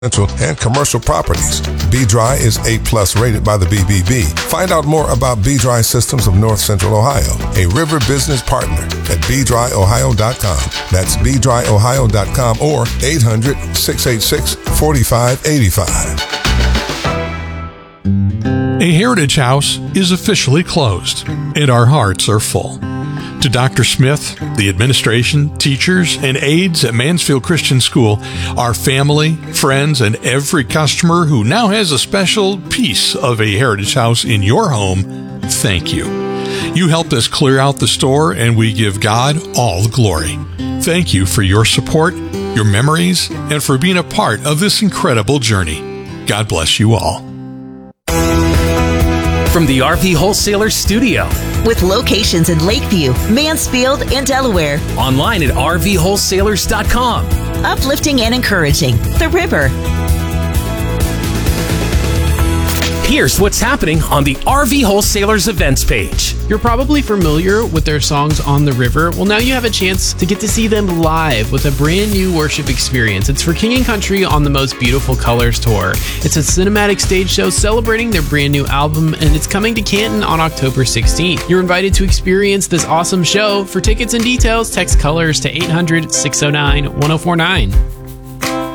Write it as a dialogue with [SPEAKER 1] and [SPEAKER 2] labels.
[SPEAKER 1] and commercial properties. B-Dry is A+ rated by the BBB. Find out more about B-Dry Systems of North Central Ohio, a River business partner at bdryohio.com. That's bdryohio.com or 800-686-4585.
[SPEAKER 2] A Heritage House is officially closed, and our hearts are full. To Dr. Smith, the administration, teachers, and aides at Mansfield Christian School, our family, friends, and every customer who now has a special piece of a Heritage House in your home, thank you. You helped us clear out the store, and we give God all the glory. Thank you for your support, your memories, and for being a part of this incredible journey. God bless you all.
[SPEAKER 3] From the RV Wholesaler Studio.
[SPEAKER 4] With locations in Lakeview, Mansfield, and Delaware.
[SPEAKER 3] Online at RVWholesalers.com.
[SPEAKER 4] Uplifting and encouraging the river.
[SPEAKER 3] Here's what's happening on the RV Wholesalers events page.
[SPEAKER 5] You're probably familiar with their songs on the river. Well, now you have a chance to get to see them live with a brand new worship experience. It's for King & Country on the Most Beautiful Colors Tour. It's a cinematic stage show celebrating their brand new album, and it's coming to Canton on October 16th. You're invited to experience this awesome show. For tickets and details, text COLORS to 800-609-1049.